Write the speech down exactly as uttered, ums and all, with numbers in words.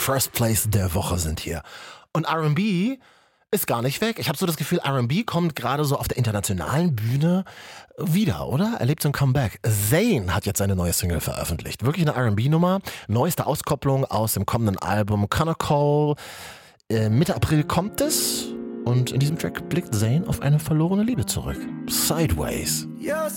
First Place der Woche sind hier. Und R and B ist gar nicht weg. Ich habe so das Gefühl, R and B kommt gerade so auf der internationalen Bühne wieder, oder? Erlebt so ein Comeback. Zayn hat jetzt seine neue Single veröffentlicht. Wirklich eine R and B-Nummer. Neueste Auskopplung aus dem kommenden Album Connor Cole. Äh, Mitte April kommt es. Und in diesem Track blickt Zayn auf eine verlorene Liebe zurück. Sideways.